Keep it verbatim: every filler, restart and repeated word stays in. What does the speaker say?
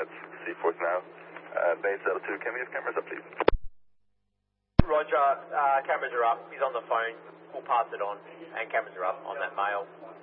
that's Seaforth now. Uh, base L two, can we have cameras up, please? Roger, uh, cameras are up. He's on the phone. We'll pass it on, and cameras are up on that mail.